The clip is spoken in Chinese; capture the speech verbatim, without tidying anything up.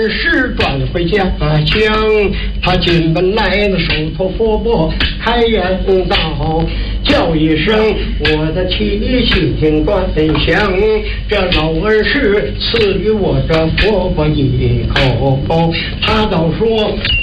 时转回家乡，他进门来了，手托佛钵，开言道，叫一声我的妻亲端详，这老恩师赐予我这佛钵一口，他倒说。